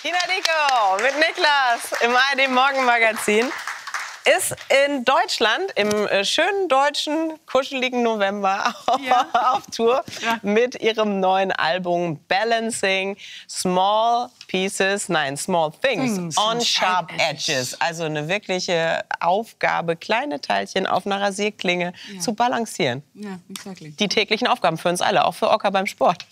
Tina Dickow mit Niklas im ARD Morgenmagazin ist in Deutschland im schönen deutschen, kuscheligen November auf Tour mit ihrem neuen Album Balancing Small Things on Sharp Edges. Also eine wirkliche Aufgabe, kleine Teilchen auf einer Rasierklinge zu balancieren. Ja, exactly. Die täglichen Aufgaben für uns alle, auch für Ocker beim Sport.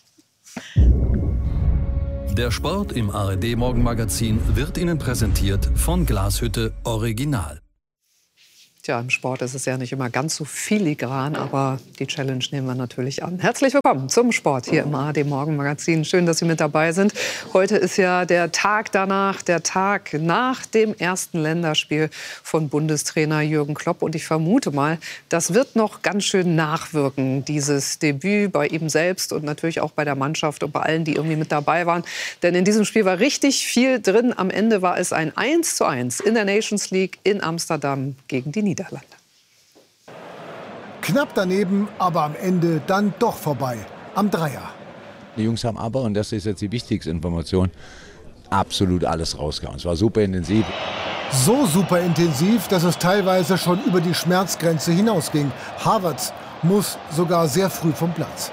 Der Sport im ARD Morgenmagazin wird Ihnen präsentiert von Glashütte Original. Tja, im Sport ist es ja nicht immer ganz so filigran, aber die Challenge nehmen wir natürlich an. Herzlich willkommen zum Sport hier im ARD Morgenmagazin. Schön, dass Sie mit dabei sind. Heute ist ja der Tag danach, der Tag nach dem ersten Länderspiel von Bundestrainer Jürgen Klopp. Und ich vermute mal, das wird noch ganz schön nachwirken, dieses Debüt bei ihm selbst und natürlich auch bei der Mannschaft und bei allen, die irgendwie mit dabei waren. Denn in diesem Spiel war richtig viel drin. Am Ende war es ein 1:1 in der Nations League in Amsterdam gegen die Niederlande. Knapp daneben, aber am Ende dann doch vorbei. Am Dreier. Die Jungs haben aber, und das ist jetzt die wichtigste Information, absolut alles rausgehauen. Es war super intensiv. So super intensiv, dass es teilweise schon über die Schmerzgrenze hinausging. Havertz muss sogar sehr früh vom Platz.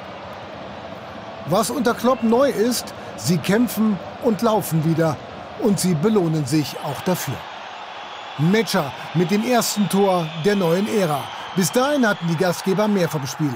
Was unter Klopp neu ist, sie kämpfen und laufen wieder. Und sie belohnen sich auch dafür. Metscher mit dem ersten Tor der neuen Ära. Bis dahin hatten die Gastgeber mehr vom Spiel.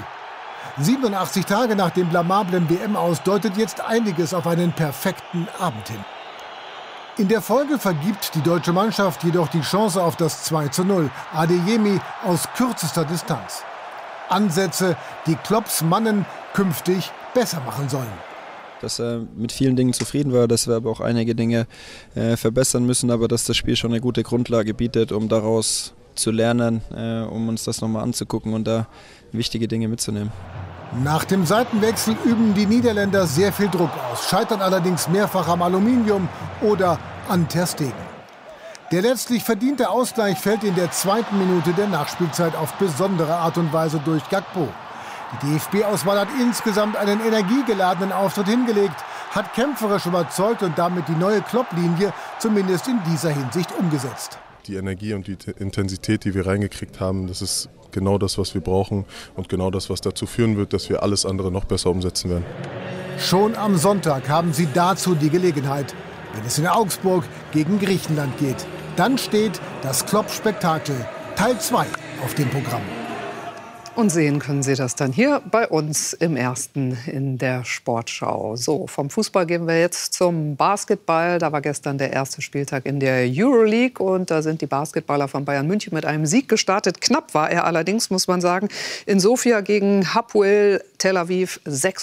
87 Tage nach dem blamablen WM-Aus deutet jetzt einiges auf einen perfekten Abend hin. In der Folge vergibt die deutsche Mannschaft jedoch die Chance auf das 2:0. Adeyemi aus kürzester Distanz. Ansätze, die Klopps Mannen künftig besser machen sollen. Dass er mit vielen Dingen zufrieden war, dass wir aber auch einige Dinge verbessern müssen, aber dass das Spiel schon eine gute Grundlage bietet, um daraus zu lernen, um uns das nochmal anzugucken und da wichtige Dinge mitzunehmen. Nach dem Seitenwechsel üben die Niederländer sehr viel Druck aus, scheitern allerdings mehrfach am Aluminium oder an Ter Stegen. Der letztlich verdiente Ausgleich fällt in der 2. Minute der Nachspielzeit auf besondere Art und Weise durch Gakpo. Die DFB-Auswahl hat insgesamt einen energiegeladenen Auftritt hingelegt, hat kämpferisch überzeugt und damit die neue Klopp-Linie zumindest in dieser Hinsicht umgesetzt. Die Energie und die Intensität, die wir reingekriegt haben, das ist genau das, was wir brauchen und genau das, was dazu führen wird, dass wir alles andere noch besser umsetzen werden. Schon am Sonntag haben sie dazu die Gelegenheit, wenn es in Augsburg gegen Griechenland geht. Dann steht das Klopp-Spektakel Teil 2 auf dem Programm. Und sehen können Sie das dann hier bei uns im Ersten in der Sportschau. So, vom Fußball gehen wir jetzt zum Basketball. Da war gestern der erste Spieltag in der Euroleague und da sind die Basketballer von Bayern München mit einem Sieg gestartet. Knapp war er allerdings, muss man sagen, in Sofia gegen Hapoel Tel Aviv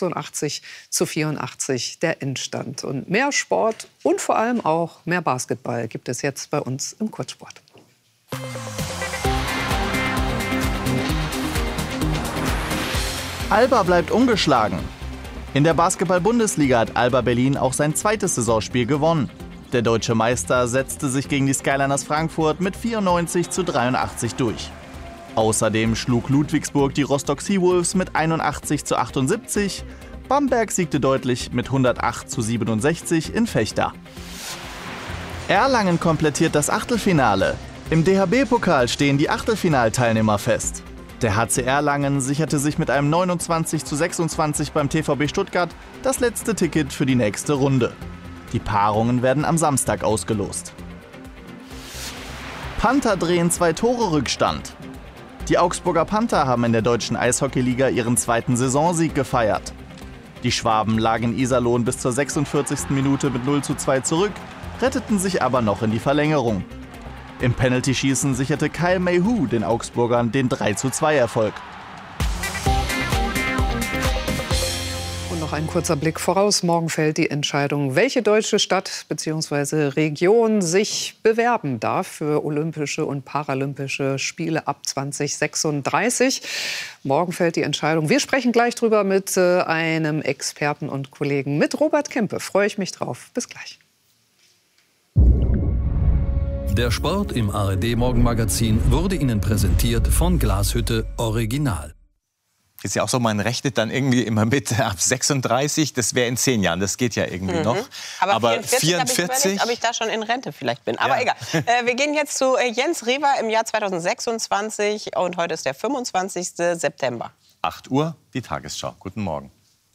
86:84 der Endstand. Und mehr Sport und vor allem auch mehr Basketball gibt es jetzt bei uns im Kurzsport. Alba bleibt ungeschlagen. In der Basketball-Bundesliga hat Alba Berlin auch sein zweites Saisonspiel gewonnen. Der deutsche Meister setzte sich gegen die Skyliners Frankfurt mit 94:83 durch. Außerdem schlug Ludwigsburg die Rostock Seawolves mit 81:78. Bamberg siegte deutlich mit 108:67 in Vechta. Erlangen komplettiert das Achtelfinale. Im DHB-Pokal stehen die Achtelfinalteilnehmer fest. Der HC Erlangen sicherte sich mit einem 29:26 beim TVB Stuttgart das letzte Ticket für die nächste Runde. Die Paarungen werden am Samstag ausgelost. Panther drehen 2 Tore Rückstand. Die Augsburger Panther haben in der deutschen Eishockeyliga ihren zweiten Saisonsieg gefeiert. Die Schwaben lagen in Iserlohn bis zur 46. Minute mit 0:2 zurück, retteten sich aber noch in die Verlängerung. Im Penaltyschießen sicherte Kyle Mayhew den Augsburgern den 3:2-Erfolg. Und noch ein kurzer Blick voraus. Morgen fällt die Entscheidung, welche deutsche Stadt bzw. Region sich bewerben darf für Olympische und Paralympische Spiele ab 2036. Morgen fällt die Entscheidung. Wir sprechen gleich drüber mit einem Experten und Kollegen, mit Robert Kempe. Freue ich mich drauf. Bis gleich. Der Sport im ARD Morgenmagazin wurde Ihnen präsentiert von Glashütte Original. Ist ja auch so, man rechnet dann irgendwie immer mit ab 36, das wäre in 10 Jahren, das geht ja irgendwie noch. Aber 44, ob ich da schon in Rente vielleicht bin. Aber egal. Wir gehen jetzt zu Jens Riva im Jahr 2026 und heute ist der 25. September. 8 Uhr, die Tagesschau. Guten Morgen.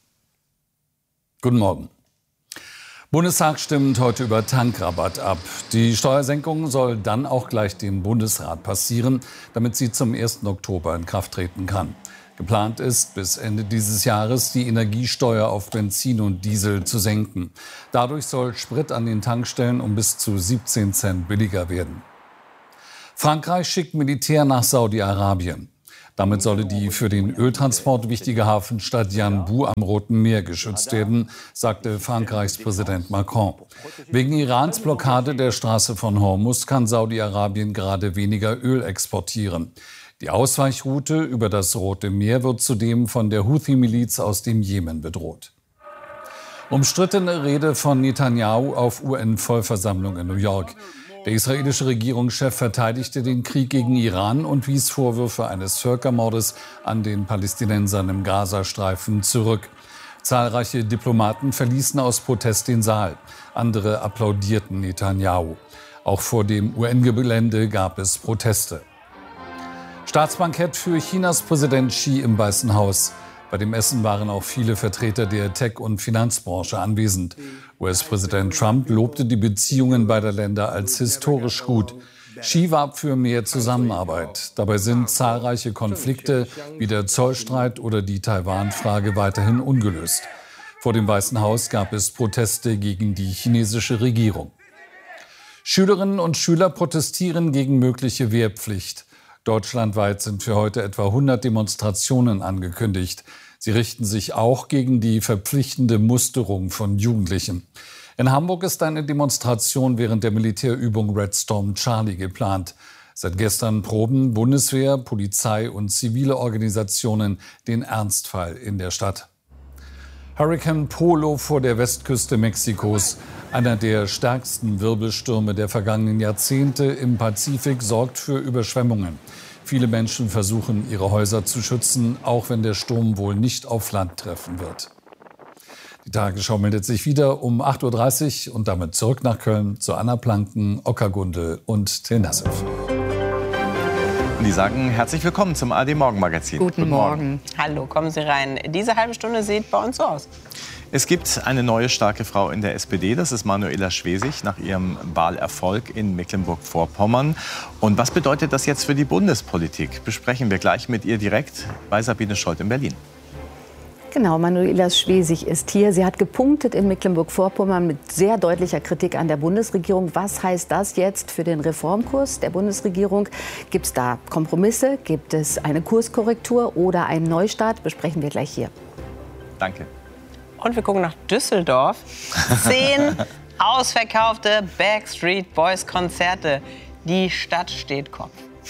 Guten Morgen. Bundestag stimmt heute über Tankrabatt ab. Die Steuersenkung soll dann auch gleich dem Bundesrat passieren, damit sie zum 1. Oktober in Kraft treten kann. Geplant ist, bis Ende dieses Jahres die Energiesteuer auf Benzin und Diesel zu senken. Dadurch soll Sprit an den Tankstellen um bis zu 17 Cent billiger werden. Frankreich schickt Militär nach Saudi-Arabien. Damit solle die für den Öltransport wichtige Hafenstadt Yanbu am Roten Meer geschützt werden, sagte Frankreichs Präsident Macron. Wegen Irans Blockade der Straße von Hormuz kann Saudi-Arabien gerade weniger Öl exportieren. Die Ausweichroute über das Rote Meer wird zudem von der Houthi-Miliz aus dem Jemen bedroht. Umstrittene Rede von Netanyahu auf UN-Vollversammlung in New York. Der israelische Regierungschef verteidigte den Krieg gegen Iran und wies Vorwürfe eines Völkermordes an den Palästinensern im Gazastreifen zurück. Zahlreiche Diplomaten verließen aus Protest den Saal. Andere applaudierten Netanyahu. Auch vor dem UN-Gelände gab es Proteste. Staatsbankett für Chinas Präsident Xi im Weißen Haus. Bei dem Essen waren auch viele Vertreter der Tech- und Finanzbranche anwesend. US-Präsident Trump lobte die Beziehungen beider Länder als historisch gut. Xi warb für mehr Zusammenarbeit. Dabei sind zahlreiche Konflikte wie der Zollstreit oder die Taiwan-Frage weiterhin ungelöst. Vor dem Weißen Haus gab es Proteste gegen die chinesische Regierung. Schülerinnen und Schüler protestieren gegen mögliche Wehrpflicht. Deutschlandweit sind für heute etwa 100 Demonstrationen angekündigt. Sie richten sich auch gegen die verpflichtende Musterung von Jugendlichen. In Hamburg ist eine Demonstration während der Militärübung Red Storm Charlie geplant. Seit gestern proben Bundeswehr, Polizei und zivile Organisationen den Ernstfall in der Stadt. Hurrikan Polo vor der Westküste Mexikos. Einer der stärksten Wirbelstürme der vergangenen Jahrzehnte im Pazifik sorgt für Überschwemmungen. Viele Menschen versuchen, ihre Häuser zu schützen, auch wenn der Sturm wohl nicht auf Land treffen wird. Die Tagesschau meldet sich wieder um 8.30 Uhr und damit zurück nach Köln zu Anna Planken, Okkar Gundel und Till Nassif. Die sagen herzlich willkommen zum ARD Morgenmagazin. Guten Morgen. Hallo, kommen Sie rein. Diese halbe Stunde sieht bei uns so aus. Es gibt eine neue starke Frau in der SPD, das ist Manuela Schwesig, nach ihrem Wahlerfolg in Mecklenburg-Vorpommern. Und was bedeutet das jetzt für die Bundespolitik? Besprechen wir gleich mit ihr direkt bei Sabine Scholz in Berlin. Genau, Manuela Schwesig ist hier. Sie hat gepunktet in Mecklenburg-Vorpommern mit sehr deutlicher Kritik an der Bundesregierung. Was heißt das jetzt für den Reformkurs der Bundesregierung? Gibt es da Kompromisse? Gibt es eine Kurskorrektur oder einen Neustart? Besprechen wir gleich hier. Danke. Und wir gucken nach Düsseldorf. 10 ausverkaufte Backstreet Boys Konzerte. Die Stadt steht Kopf.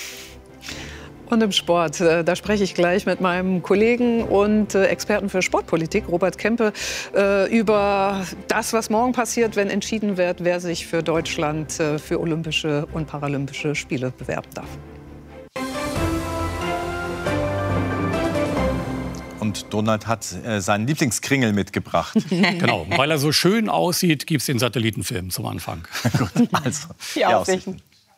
Und im Sport, da spreche ich gleich mit meinem Kollegen und Experten für Sportpolitik, Robert Kempe, über das, was morgen passiert, wenn entschieden wird, wer sich für Deutschland für Olympische und Paralympische Spiele bewerben darf. Und Donald hat seinen Lieblingskringel mitgebracht. Genau, weil er so schön aussieht, gibt es den Satellitenfilm zum Anfang. Gut, also die Aussichten.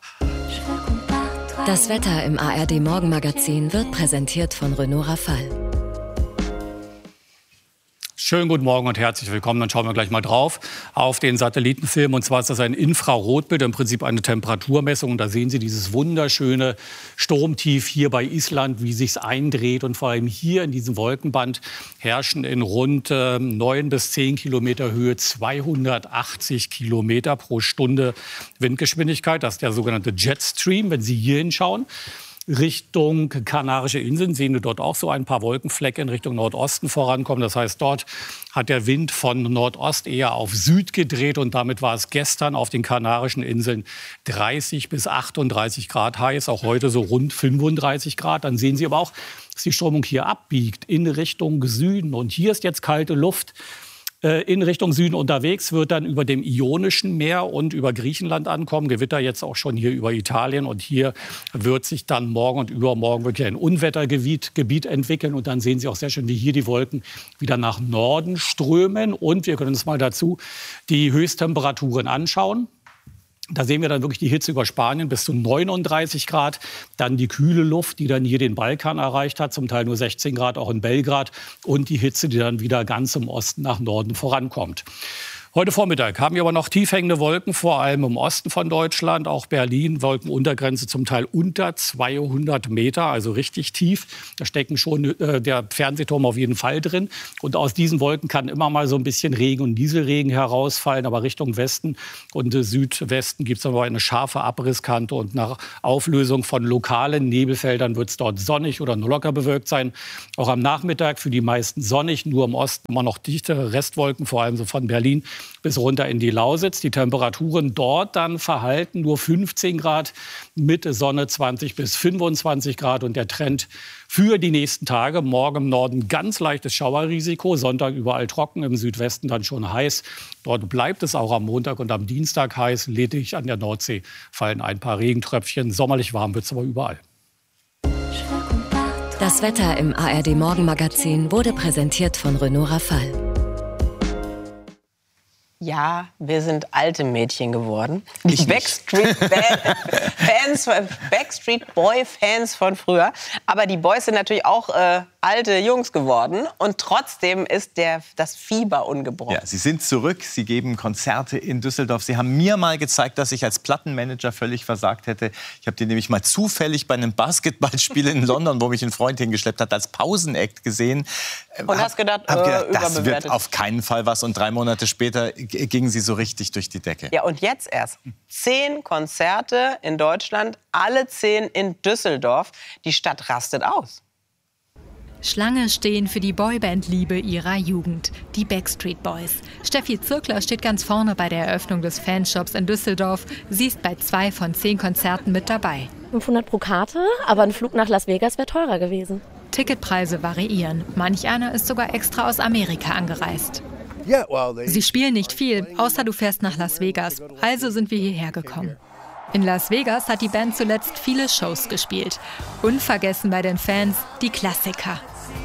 Das Wetter im ARD Morgenmagazin wird präsentiert von Renault Rafale. Schönen guten Morgen und herzlich willkommen. Dann schauen wir gleich mal drauf auf den Satellitenfilm. Und zwar ist das ein Infrarotbild, im Prinzip eine Temperaturmessung. Und da sehen Sie dieses wunderschöne Sturmtief hier bei Island, wie sich's eindreht. Und vor allem hier in diesem Wolkenband herrschen in rund 9 bis 10 Kilometer Höhe 280 Kilometer pro Stunde Windgeschwindigkeit. Das ist der sogenannte Jetstream, wenn Sie hier hinschauen. Richtung Kanarische Inseln sehen wir dort auch so ein paar Wolkenflecke in Richtung Nordosten vorankommen. Das heißt, dort hat der Wind von Nordost eher auf Süd gedreht. Und damit war es gestern auf den Kanarischen Inseln 30 bis 38 Grad heiß. Auch heute so rund 35 Grad. Dann sehen Sie aber auch, dass die Strömung hier abbiegt in Richtung Süden. Und hier ist jetzt kalte Luft in Richtung Süden unterwegs, wird dann über dem Ionischen Meer und über Griechenland ankommen. Gewitter jetzt auch schon hier über Italien. Und hier wird sich dann morgen und übermorgen wirklich ein Unwettergebiet entwickeln. Und dann sehen Sie auch sehr schön, wie hier die Wolken wieder nach Norden strömen. Und wir können uns mal dazu die Höchsttemperaturen anschauen. Da sehen wir dann wirklich die Hitze über Spanien bis zu 39 Grad. Dann die kühle Luft, die dann hier den Balkan erreicht hat, zum Teil nur 16 Grad, auch in Belgrad. Und die Hitze, die dann wieder ganz im Osten nach Norden vorankommt. Heute Vormittag haben wir aber noch tief hängende Wolken, vor allem im Osten von Deutschland. Auch Berlin, Wolkenuntergrenze zum Teil unter 200 Meter, also richtig tief. Da stecken schon der Fernsehturm auf jeden Fall drin. Und aus diesen Wolken kann immer mal so ein bisschen Regen und Nieselregen herausfallen. Aber Richtung Westen und Südwesten gibt es aber eine scharfe Abrisskante. Und nach Auflösung von lokalen Nebelfeldern wird es dort sonnig oder nur locker bewölkt sein. Auch am Nachmittag für die meisten sonnig, nur im Osten immer noch dichte Restwolken, vor allem so von Berlin bis runter in die Lausitz. Die Temperaturen dort dann verhalten nur 15 Grad, mit Sonne 20 bis 25 Grad. Und der Trend für die nächsten Tage: morgen im Norden ganz leichtes Schauerrisiko, Sonntag überall trocken, im Südwesten dann schon heiß. Dort bleibt es auch am Montag und am Dienstag heiß. Lediglich an der Nordsee fallen ein paar Regentröpfchen. Sommerlich warm wird es aber überall. Das Wetter im ARD-Morgenmagazin wurde präsentiert von Renault Rafale. Ja, wir sind alte Mädchen geworden. Die Backstreet Boy-Fans von früher. Aber die Boys sind natürlich auch alte Jungs geworden. Und trotzdem ist das Fieber ungebrochen. Ja, sie sind zurück. Sie geben Konzerte in Düsseldorf. Sie haben mir mal gezeigt, dass ich als Plattenmanager völlig versagt hätte. Ich habe die nämlich mal zufällig bei einem Basketballspiel in London, wo mich ein Freund hingeschleppt hat, als Pausenakt gesehen. Und hast gedacht, das wird auf keinen Fall was. Und 3 Monate später gingen sie so richtig durch die Decke. Ja, und jetzt erst 10 Konzerte in Deutschland, alle 10 in Düsseldorf. Die Stadt rastet aus. Schlange stehen für die Boyband-Liebe ihrer Jugend, die Backstreet Boys. Steffi Zirkler steht ganz vorne bei der Eröffnung des Fanshops in Düsseldorf. Sie ist bei 2 von 10 Konzerten mit dabei. 500 pro Karte, aber ein Flug nach Las Vegas wäre teurer gewesen. Ticketpreise variieren. Manch einer ist sogar extra aus Amerika angereist. Sie spielen nicht viel, außer du fährst nach Las Vegas. Also sind wir hierher gekommen. In Las Vegas hat die Band zuletzt viele Shows gespielt. Unvergessen bei den Fans die Klassiker.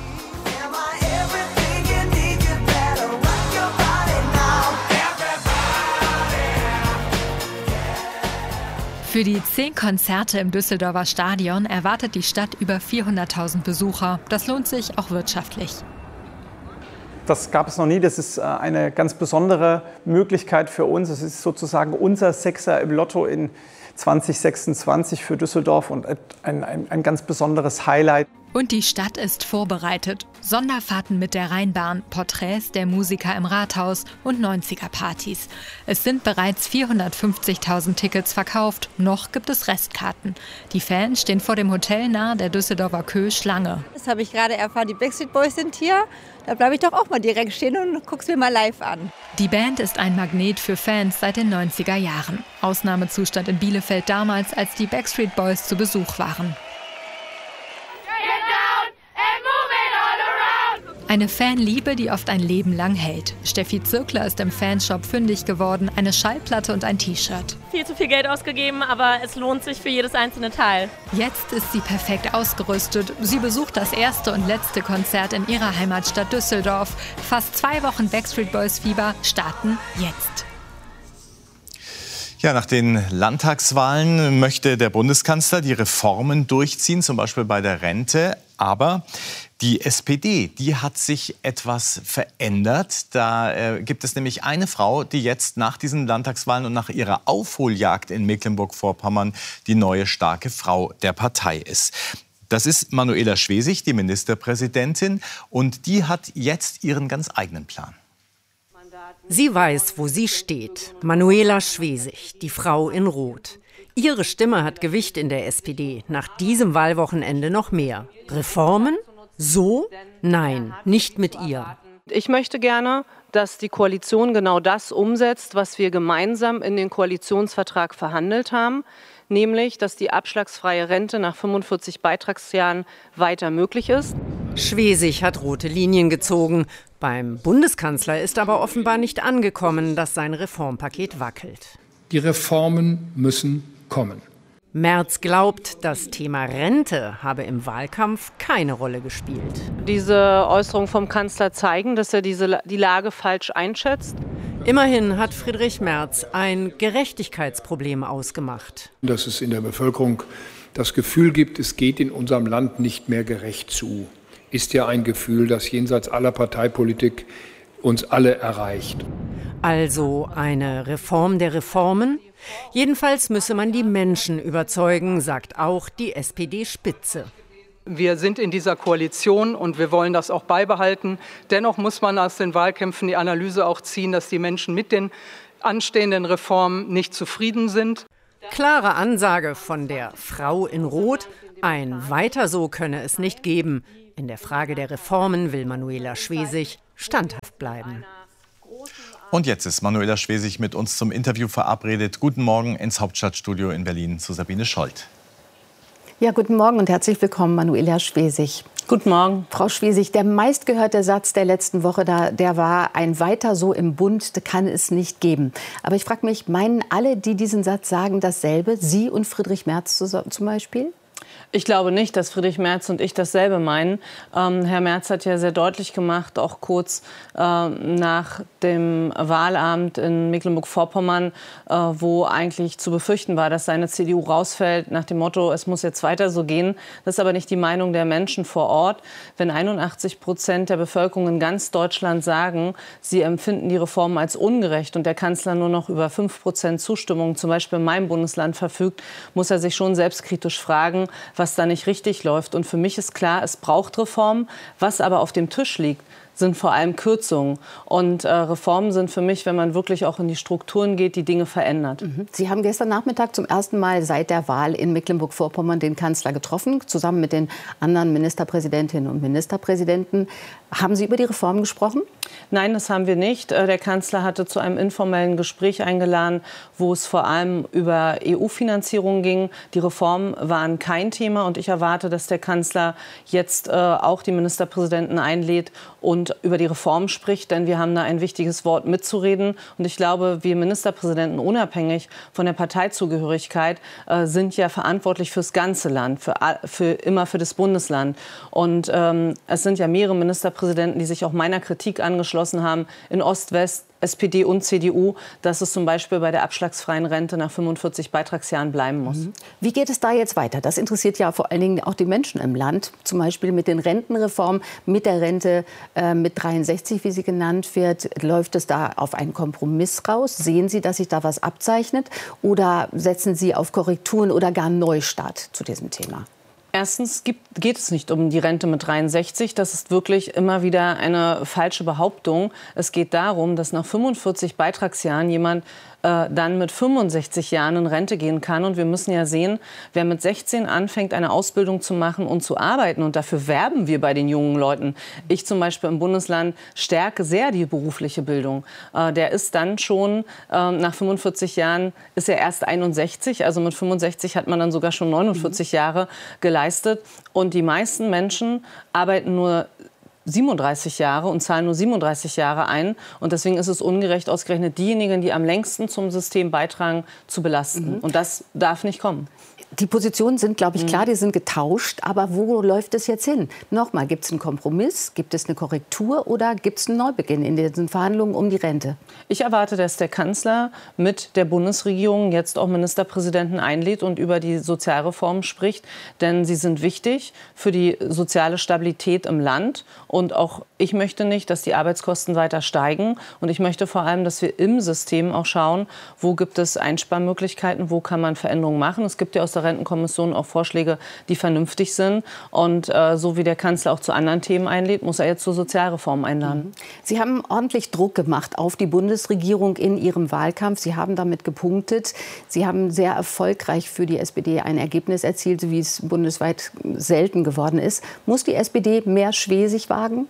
Für die 10 Konzerte im Düsseldorfer Stadion erwartet die Stadt über 400.000 Besucher. Das lohnt sich auch wirtschaftlich. Das gab es noch nie. Das ist eine ganz besondere Möglichkeit für uns. Es ist sozusagen unser Sechser im Lotto in 2026 für Düsseldorf und ein ganz besonderes Highlight. Und die Stadt ist vorbereitet. Sonderfahrten mit der Rheinbahn, Porträts der Musiker im Rathaus und 90er-Partys. Es sind bereits 450.000 Tickets verkauft. Noch gibt es Restkarten. Die Fans stehen vor dem Hotel nahe der Düsseldorfer Köh Schlange. Das habe ich gerade erfahren, die Backstreet Boys sind hier. Da bleibe ich doch auch mal direkt stehen und guck's mir mal live an. Die Band ist ein Magnet für Fans seit den 90er Jahren. Ausnahmezustand in Bielefeld damals, als die Backstreet Boys zu Besuch waren. Eine Fanliebe, die oft ein Leben lang hält. Steffi Zirkler ist im Fanshop fündig geworden. Eine Schallplatte und ein T-Shirt. Viel zu viel Geld ausgegeben, aber es lohnt sich für jedes einzelne Teil. Jetzt ist sie perfekt ausgerüstet. Sie besucht das erste und letzte Konzert in ihrer Heimatstadt Düsseldorf. Fast 2 Wochen Backstreet Boys Fieber starten jetzt. Ja, nach den Landtagswahlen möchte der Bundeskanzler die Reformen durchziehen, zum Beispiel bei der Rente. Aber die SPD, die hat sich etwas verändert. Da gibt es nämlich eine Frau, die jetzt nach diesen Landtagswahlen und nach ihrer Aufholjagd in Mecklenburg-Vorpommern die neue starke Frau der Partei ist. Das ist Manuela Schwesig, die Ministerpräsidentin. Und die hat jetzt ihren ganz eigenen Plan. Sie weiß, wo sie steht. Manuela Schwesig, die Frau in Rot. Ihre Stimme hat Gewicht in der SPD. Nach diesem Wahlwochenende noch mehr. Reformen? So? Nein, nicht mit ihr. Ich möchte gerne, dass die Koalition genau das umsetzt, was wir gemeinsam in den Koalitionsvertrag verhandelt haben. Nämlich, dass die abschlagsfreie Rente nach 45 Beitragsjahren weiter möglich ist. Schwesig hat rote Linien gezogen. Beim Bundeskanzler ist aber offenbar nicht angekommen, dass sein Reformpaket wackelt. Die Reformen müssen kommen. Merz glaubt, das Thema Rente habe im Wahlkampf keine Rolle gespielt. Diese Äußerungen vom Kanzler zeigen, dass er die Lage falsch einschätzt. Immerhin hat Friedrich Merz ein Gerechtigkeitsproblem ausgemacht. Dass es in der Bevölkerung das Gefühl gibt, es geht in unserem Land nicht mehr gerecht zu, ist ja ein Gefühl, das jenseits aller Parteipolitik uns alle erreicht. Also eine Reform der Reformen? Jedenfalls müsse man die Menschen überzeugen, sagt auch die SPD-Spitze. Wir sind in dieser Koalition und wir wollen das auch beibehalten. Dennoch muss man aus den Wahlkämpfen die Analyse auch ziehen, dass die Menschen mit den anstehenden Reformen nicht zufrieden sind. Klare Ansage von der Frau in Rot. Ein Weiter so könne es nicht geben. In der Frage der Reformen will Manuela Schwesig standhaft bleiben. Und jetzt ist Manuela Schwesig mit uns zum Interview verabredet. Guten Morgen ins Hauptstadtstudio in Berlin zu Sabine Scholz. Ja, guten Morgen und herzlich willkommen, Manuela Schwesig. Guten Morgen. Frau Schwesig, der meistgehörte Satz der letzten Woche, der war, ein Weiter so im Bund kann es nicht geben. Aber ich frage mich, meinen alle, die diesen Satz sagen, dasselbe? Sie und Friedrich Merz zum Beispiel? Ich glaube nicht, dass Friedrich Merz und ich dasselbe meinen. Herr Merz hat ja sehr deutlich gemacht, auch kurz nach dem Wahlabend in Mecklenburg-Vorpommern, wo eigentlich zu befürchten war, dass seine CDU rausfällt, nach dem Motto, es muss jetzt weiter so gehen. Das ist aber nicht die Meinung der Menschen vor Ort. Wenn 81% der Bevölkerung in ganz Deutschland sagen, sie empfinden die Reformen als ungerecht und der Kanzler nur noch über 5% Zustimmung, zum Beispiel in meinem Bundesland, verfügt, muss er sich schon selbstkritisch fragen, was da nicht richtig läuft. Und für mich ist klar, es braucht Reformen. Was aber auf dem Tisch liegt, sind vor allem Kürzungen. Und Reformen sind für mich, wenn man wirklich auch in die Strukturen geht, die Dinge verändert. Sie haben gestern Nachmittag zum ersten Mal seit der Wahl in Mecklenburg-Vorpommern den Kanzler getroffen, zusammen mit den anderen Ministerpräsidentinnen und Ministerpräsidenten. Haben Sie über die Reformen gesprochen? Nein, das haben wir nicht. Der Kanzler hatte zu einem informellen Gespräch eingeladen, wo es vor allem über EU-Finanzierung ging. Die Reformen waren kein Thema und ich erwarte, dass der Kanzler jetzt auch die Ministerpräsidenten einlädt und über die Reform spricht, denn wir haben da ein wichtiges Wort mitzureden. Und ich glaube, wir Ministerpräsidenten, unabhängig von der Parteizugehörigkeit, sind ja verantwortlich fürs ganze Land, immer für das Bundesland. Und es sind ja mehrere Ministerpräsidenten, die sich auch meiner Kritik angeschlossen haben, in Ost, West, SPD und CDU, dass es zum Beispiel bei der abschlagsfreien Rente nach 45 Beitragsjahren bleiben muss. Wie geht es da jetzt weiter? Das interessiert ja vor allen Dingen auch die Menschen im Land. Zum Beispiel mit den Rentenreformen, mit der Rente mit 63, wie sie genannt wird. Läuft es da auf einen Kompromiss raus? Sehen Sie, dass sich da was abzeichnet? Oder setzen Sie auf Korrekturen oder gar Neustart zu diesem Thema? Erstens geht es nicht um die Rente mit 63. Das ist wirklich immer wieder eine falsche Behauptung. Es geht darum, dass nach 45 Beitragsjahren jemand dann mit 65 Jahren in Rente gehen kann. Und wir müssen ja sehen, wer mit 16 anfängt, eine Ausbildung zu machen und zu arbeiten, und dafür werben wir bei den jungen Leuten. Ich zum Beispiel im Bundesland stärke sehr die berufliche Bildung. Der ist dann schon nach 45 Jahren, ist er erst 61, also mit 65 hat man dann sogar schon 49 Jahre geleistet. Und die meisten Menschen arbeiten nur 37 Jahre und zahlen nur 37 Jahre ein. Und deswegen ist es ungerecht, ausgerechnet diejenigen, die am längsten zum System beitragen, zu belasten. Und das darf nicht kommen. Die Positionen sind, glaube ich, klar, die sind getauscht. Aber wo läuft es jetzt hin? Nochmal, gibt es einen Kompromiss? Gibt es eine Korrektur? Oder gibt es einen Neubeginn in diesen Verhandlungen um die Rente? Ich erwarte, dass der Kanzler mit der Bundesregierung jetzt auch Ministerpräsidenten einlädt und über die Sozialreformen spricht. Denn sie sind wichtig für die soziale Stabilität im Land. Und auch ich möchte nicht, dass die Arbeitskosten weiter steigen. Und ich möchte vor allem, dass wir im System auch schauen, wo gibt es Einsparmöglichkeiten, wo kann man Veränderungen machen. Es gibt ja aus der Rentenkommission auch Vorschläge, die vernünftig sind. Und so wie der Kanzler auch zu anderen Themen einlädt, muss er jetzt zur Sozialreform einladen. Sie haben ordentlich Druck gemacht auf die Bundesregierung in Ihrem Wahlkampf. Sie haben damit gepunktet. Sie haben sehr erfolgreich für die SPD ein Ergebnis erzielt, wie es bundesweit selten geworden ist. Muss die SPD mehr Schwesig wagen?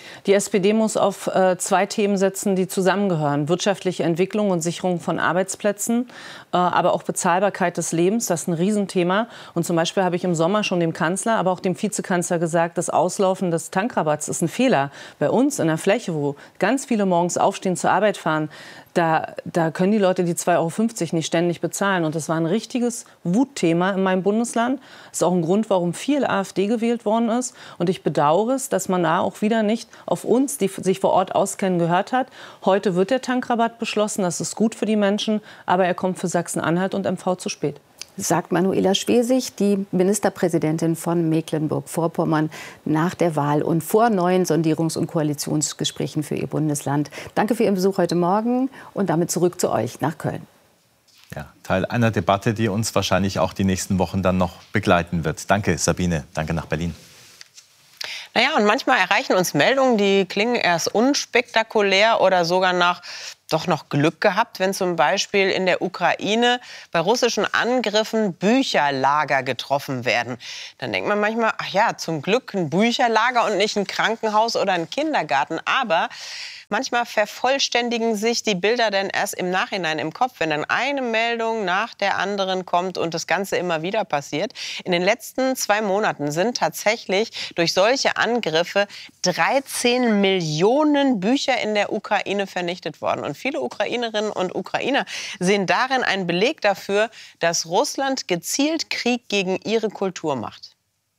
Die SPD muss auf 2 Themen setzen, die zusammengehören. Wirtschaftliche Entwicklung und Sicherung von Arbeitsplätzen, aber auch Bezahlbarkeit des Lebens. Das ist ein Riesenthema. Und zum Beispiel habe ich im Sommer schon dem Kanzler, aber auch dem Vizekanzler gesagt, das Auslaufen des Tankrabatts ist ein Fehler. Bei uns in der Fläche, wo ganz viele morgens aufstehen, zur Arbeit fahren, da können die Leute die 2,50 € nicht ständig bezahlen. Und das war ein richtiges Wutthema in meinem Bundesland. Das ist auch ein Grund, warum viel AfD gewählt worden ist. Und ich bedauere es, dass man da auch wieder nicht auf uns, die sich vor Ort auskennen, gehört hat. Heute wird der Tankrabatt beschlossen. Das ist gut für die Menschen. Aber er kommt für Sachsen-Anhalt und MV zu spät. Sagt Manuela Schwesig, die Ministerpräsidentin von Mecklenburg-Vorpommern, nach der Wahl und vor neuen Sondierungs- und Koalitionsgesprächen für ihr Bundesland. Danke für Ihren Besuch heute Morgen und damit zurück zu euch nach Köln. Ja, Teil einer Debatte, die uns wahrscheinlich auch die nächsten Wochen dann noch begleiten wird. Danke, Sabine. Danke nach Berlin. Naja, und manchmal erreichen uns Meldungen, die klingen erst unspektakulär oder sogar nach doch noch Glück gehabt, wenn zum Beispiel in der Ukraine bei russischen Angriffen Bücherlager getroffen werden. Dann denkt man manchmal, ach ja, zum Glück ein Bücherlager und nicht ein Krankenhaus oder ein Kindergarten. Aber manchmal vervollständigen sich die Bilder dann erst im Nachhinein im Kopf, wenn dann eine Meldung nach der anderen kommt und das Ganze immer wieder passiert. In den letzten 2 Monaten sind tatsächlich durch solche Angriffe 13 Millionen Bücher in der Ukraine vernichtet worden. Und viele Ukrainerinnen und Ukrainer sehen darin einen Beleg dafür, dass Russland gezielt Krieg gegen ihre Kultur macht.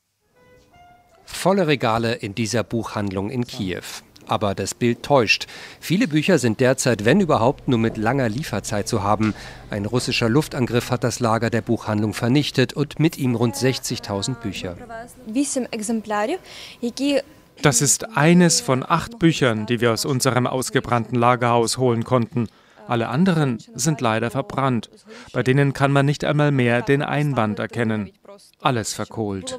Volle Regale in dieser Buchhandlung in Kiew. Aber das Bild täuscht. Viele Bücher sind derzeit, wenn überhaupt, nur mit langer Lieferzeit zu haben. Ein russischer Luftangriff hat das Lager der Buchhandlung vernichtet und mit ihm rund 60.000 Bücher. Das ist eines von 8 Büchern, die wir aus unserem ausgebrannten Lagerhaus holen konnten. Alle anderen sind leider verbrannt. Bei denen kann man nicht einmal mehr den Einband erkennen. Alles verkohlt.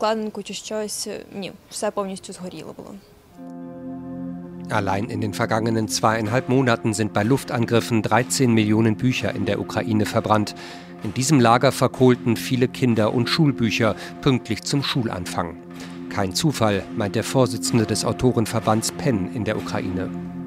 Allein in den vergangenen 2,5 Monaten sind bei Luftangriffen 13 Millionen Bücher in der Ukraine verbrannt. In diesem Lager verkohlten viele Kinder- und Schulbücher pünktlich zum Schulanfang. Kein Zufall, meint der Vorsitzende des Autorenverbands PEN in der Ukraine.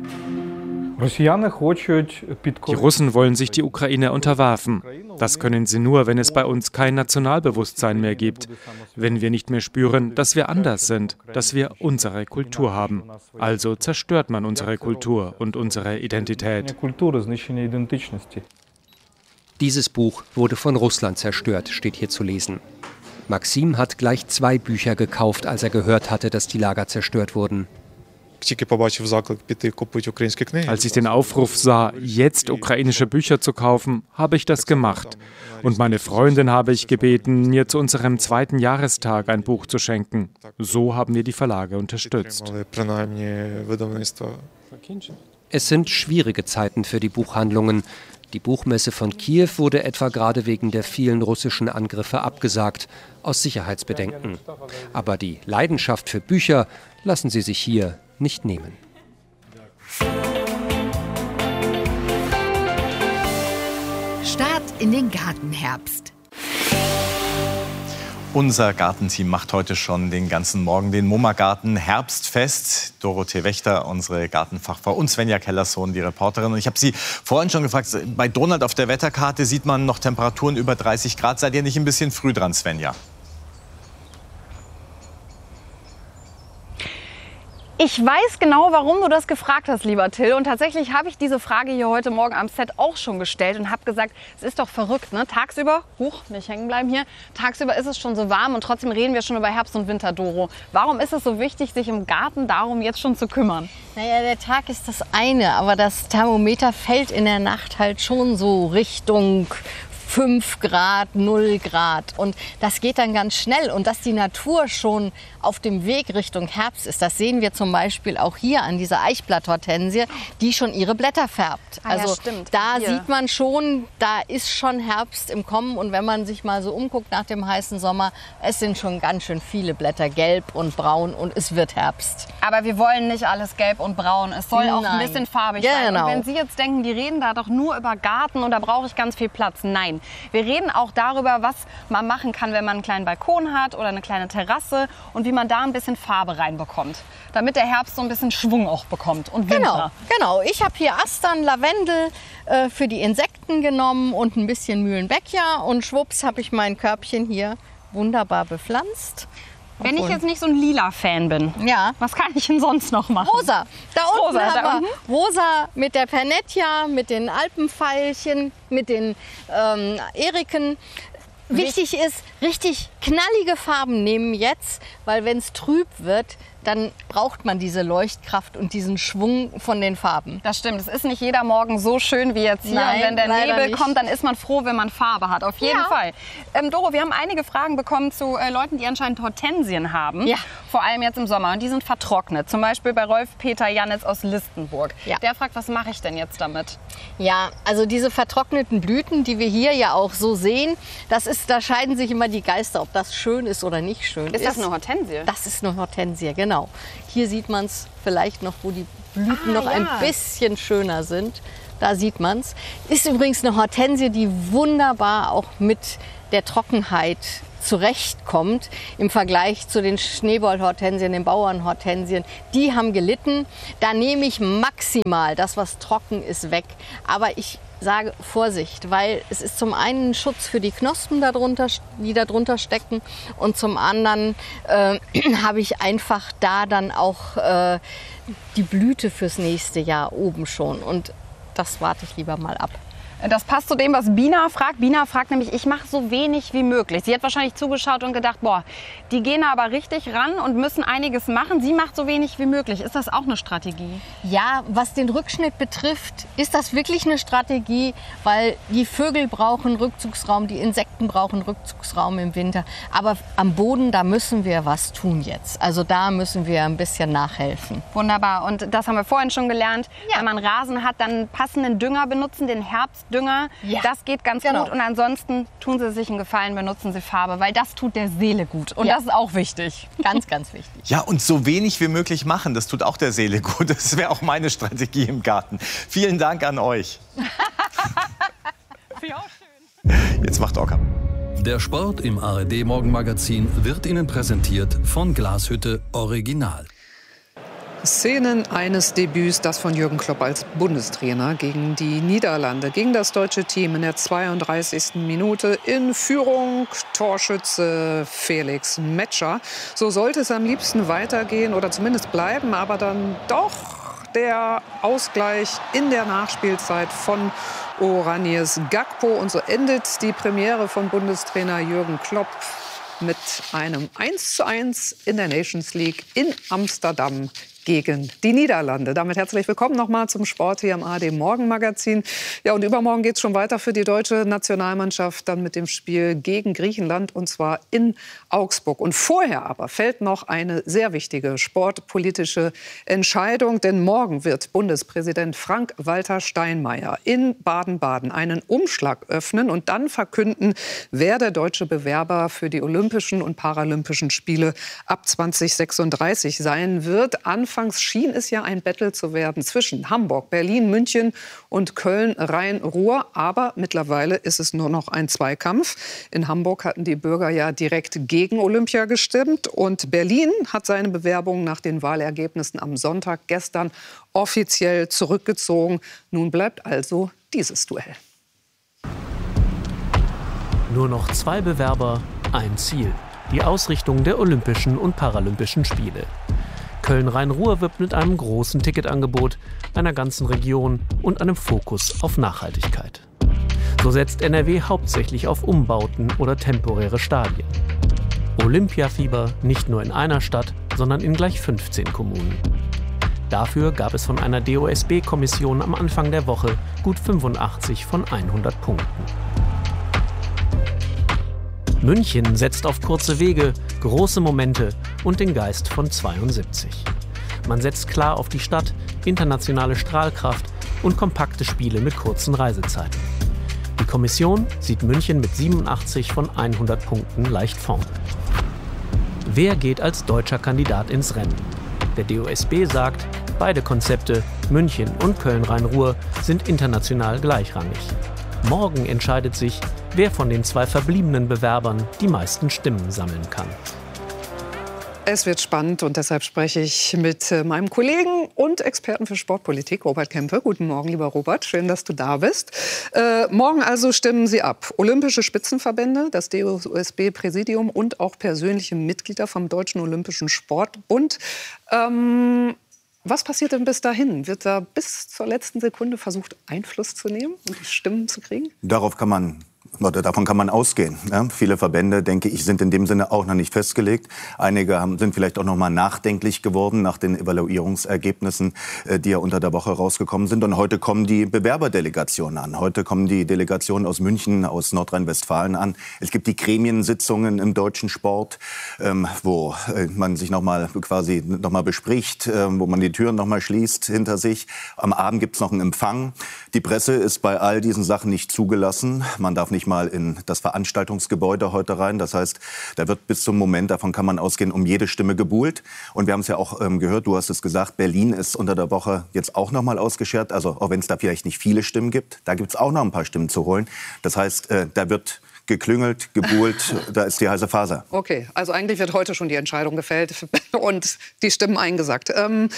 Die Russen wollen sich die Ukraine unterwerfen. Das können sie nur, wenn es bei uns kein Nationalbewusstsein mehr gibt. Wenn wir nicht mehr spüren, dass wir anders sind, dass wir unsere Kultur haben. Also zerstört man unsere Kultur und unsere Identität. Dieses Buch wurde von Russland zerstört, steht hier zu lesen. Maxim hat gleich 2 Bücher gekauft, als er gehört hatte, dass die Lager zerstört wurden. Als ich den Aufruf sah, jetzt ukrainische Bücher zu kaufen, habe ich das gemacht. Und meine Freundin habe ich gebeten, mir zu unserem 2. Jahrestag ein Buch zu schenken. So haben wir die Verlage unterstützt. Es sind schwierige Zeiten für die Buchhandlungen. Die Buchmesse von Kiew wurde etwa gerade wegen der vielen russischen Angriffe abgesagt, aus Sicherheitsbedenken. Aber die Leidenschaft für Bücher lassen sie sich hier nicht nehmen. Start in den Gartenherbst. Unser Gartenteam macht heute schon den ganzen Morgen den MoMA-Garten Herbstfest. Dorothee Wächter, unsere Gartenfachfrau, und Svenja Kellersohn, die Reporterin. Und ich habe Sie vorhin schon gefragt, bei Donald auf der Wetterkarte sieht man noch Temperaturen über 30 Grad. Seid ihr nicht ein bisschen früh dran, Svenja? Ich weiß genau, warum du das gefragt hast, lieber Till. Und tatsächlich habe ich diese Frage hier heute Morgen am Set auch schon gestellt und habe gesagt, es ist doch verrückt, ne? Tagsüber, nicht hängen bleiben hier, tagsüber ist es schon so warm und trotzdem reden wir schon über Herbst und Winter, Doro. Warum ist es so wichtig, sich im Garten darum jetzt schon zu kümmern? Naja, der Tag ist das eine, aber das Thermometer fällt in der Nacht halt schon so Richtung 5 Grad, 0 Grad. Und das geht dann ganz schnell. Und dass die Natur schon auf dem Weg Richtung Herbst ist, das sehen wir zum Beispiel auch hier an dieser Eichblatthortensie, die schon ihre Blätter färbt. Also ja, da sieht man schon, da ist schon Herbst im Kommen. Und wenn man sich mal so umguckt nach dem heißen Sommer, es sind schon ganz schön viele Blätter gelb und braun und es wird Herbst. Aber wir wollen nicht alles gelb und braun. Es soll auch ein bisschen farbig sein. Und wenn Sie jetzt denken, die reden da doch nur über Garten und da brauche ich ganz viel Platz. Nein. Stellen. Wir reden auch darüber, was man machen kann, wenn man einen kleinen Balkon hat oder eine kleine Terrasse und wie man da ein bisschen Farbe reinbekommt, damit der Herbst so ein bisschen Schwung auch bekommt und Winter. Genau. Ich habe hier Astern, Lavendel für die Insekten genommen und ein bisschen Mühlenbecher und schwupps habe ich mein Körbchen hier wunderbar bepflanzt. Wenn ich jetzt nicht so ein Lila-Fan bin, was kann ich denn sonst noch machen? Rosa. Da unten haben wir Rosa mit der Pernettia, mit den Alpenveilchen, mit den Eriken. Wichtig ist, richtig knallige Farben nehmen jetzt, weil wenn es trüb wird, dann braucht man diese Leuchtkraft und diesen Schwung von den Farben. Das stimmt, es ist nicht jeder Morgen so schön wie jetzt hier. Nein, und wenn der Nebel nicht. kommt, dann ist man froh, wenn man Farbe hat, auf jeden Fall. Doro, wir haben einige Fragen bekommen zu Leuten, die anscheinend Hortensien haben, vor allem jetzt im Sommer. Und die sind vertrocknet, zum Beispiel bei Rolf-Peter Janitz aus Listenburg. Der fragt, was mache ich denn jetzt damit? Ja, also diese vertrockneten Blüten, die wir hier ja auch so sehen, da scheiden sich immer die Geister, ob das schön ist oder nicht schön ist. Ist das eine Hortensie? Das ist eine Hortensie, genau. Hier sieht man es vielleicht noch, wo die Blüten noch ein bisschen schöner sind. Da sieht man es. Ist übrigens eine Hortensie, die wunderbar auch mit der Trockenheit zurechtkommt. Im Vergleich zu den Schneebollhortensien, den Bauernhortensien. Die haben gelitten. Da nehme ich maximal das, was trocken ist, weg. Aber ich sage Vorsicht, weil es ist zum einen ein Schutz für die Knospen, die darunter stecken, und zum anderen habe ich einfach da dann auch die Blüte fürs nächste Jahr oben schon, und das warte ich lieber mal ab. Das passt zu dem, was Bina fragt. Bina fragt nämlich, ich mache so wenig wie möglich. Sie hat wahrscheinlich zugeschaut und gedacht, boah, die gehen aber richtig ran und müssen einiges machen. Sie macht so wenig wie möglich. Ist das auch eine Strategie? Ja, was den Rückschnitt betrifft, ist das wirklich eine Strategie, weil die Vögel brauchen Rückzugsraum, die Insekten brauchen Rückzugsraum im Winter. Aber am Boden, da müssen wir was tun jetzt. Also da müssen wir ein bisschen nachhelfen. Wunderbar. Und das haben wir vorhin schon gelernt. Wenn man Rasen hat, dann passenden Dünger benutzen, den Herbstdünger. Das geht ganz gut. Und ansonsten tun Sie sich einen Gefallen, benutzen Sie Farbe, weil das tut der Seele gut. Und das ist auch wichtig. Ganz, ganz wichtig. Ja, und so wenig wie möglich machen, das tut auch der Seele gut. Das wäre auch meine Strategie im Garten. Vielen Dank an euch. Jetzt macht Ockam. Der Sport im ARD Morgenmagazin wird Ihnen präsentiert von Glashütte Original. Szenen eines Debüts, das von Jürgen Klopp als Bundestrainer gegen die Niederlande, gegen das deutsche Team in der 32. Minute in Führung. Torschütze Felix Metscher. So sollte es am liebsten weitergehen oder zumindest bleiben, aber dann doch der Ausgleich in der Nachspielzeit von Oranjes Gakpo. Und so endet die Premiere von Bundestrainer Jürgen Klopp mit einem 1:1 in der Nations League in Amsterdam gegen die Niederlande. Damit herzlich willkommen nochmal zum Sport hier im ARD Morgenmagazin. Ja, und übermorgen geht es schon weiter für die deutsche Nationalmannschaft dann mit dem Spiel gegen Griechenland, und zwar in Augsburg. Und vorher aber fällt noch eine sehr wichtige sportpolitische Entscheidung, denn morgen wird Bundespräsident Frank-Walter Steinmeier in Baden-Baden einen Umschlag öffnen und dann verkünden, wer der deutsche Bewerber für die Olympischen und Paralympischen Spiele ab 2036 sein wird. Anfangs schien es ja ein Battle zu werden zwischen Hamburg, Berlin, München und Köln, Rhein-Ruhr. Aber mittlerweile ist es nur noch ein Zweikampf. In Hamburg hatten die Bürger ja direkt gegen Olympia gestimmt. Und Berlin hat seine Bewerbung nach den Wahlergebnissen am Sonntag gestern offiziell zurückgezogen. Nun bleibt also dieses Duell. Nur noch 2 Bewerber, ein Ziel. Die Ausrichtung der Olympischen und Paralympischen Spiele. Köln-Rhein-Ruhr wirbt mit einem großen Ticketangebot, einer ganzen Region und einem Fokus auf Nachhaltigkeit. So setzt NRW hauptsächlich auf Umbauten oder temporäre Stadien. Olympiafieber nicht nur in einer Stadt, sondern in gleich 15 Kommunen. Dafür gab es von einer DOSB-Kommission am Anfang der Woche gut 85 von 100 Punkten. München setzt auf kurze Wege, große Momente und den Geist von 72. Man setzt klar auf die Stadt, internationale Strahlkraft und kompakte Spiele mit kurzen Reisezeiten. Die Kommission sieht München mit 87 von 100 Punkten leicht vorne. Wer geht als deutscher Kandidat ins Rennen? Der DOSB sagt, beide Konzepte, München und Köln-Rhein-Ruhr, sind international gleichrangig. Morgen entscheidet sich, wer von den 2 verbliebenen Bewerbern die meisten Stimmen sammeln kann. Es wird spannend und deshalb spreche ich mit meinem Kollegen und Experten für Sportpolitik, Robert Kempe. Guten Morgen, lieber Robert. Schön, dass du da bist. Morgen also stimmen Sie ab. Olympische Spitzenverbände, das DOSB-Präsidium und auch persönliche Mitglieder vom Deutschen Olympischen Sportbund. Was passiert denn bis dahin? Wird da bis zur letzten Sekunde versucht, Einfluss zu nehmen und die Stimmen zu kriegen? Davon kann man ausgehen. Ja, viele Verbände, denke ich, sind in dem Sinne auch noch nicht festgelegt. Einige sind vielleicht auch noch mal nachdenklich geworden nach den Evaluierungsergebnissen, die ja unter der Woche rausgekommen sind. Und heute kommen die Bewerberdelegationen an. Heute kommen die Delegationen aus München, aus Nordrhein-Westfalen an. Es gibt die Gremiensitzungen im deutschen Sport, wo man sich noch mal bespricht, wo man die Türen noch mal schließt hinter sich. Am Abend gibt es noch einen Empfang. Die Presse ist bei all diesen Sachen nicht zugelassen. Man darf nicht mal in das Veranstaltungsgebäude heute rein. Das heißt, da wird bis zum Moment, davon kann man ausgehen, um jede Stimme gebuhlt. Und wir haben es ja auch gehört, du hast es gesagt, Berlin ist unter der Woche jetzt auch noch mal ausgeschert. Also auch wenn es da vielleicht nicht viele Stimmen gibt, da gibt es auch noch ein paar Stimmen zu holen. Das heißt, da wird geklüngelt, gebuhlt, da ist die heiße Phase. Okay, also eigentlich wird heute schon die Entscheidung gefällt und die Stimmen eingesagt.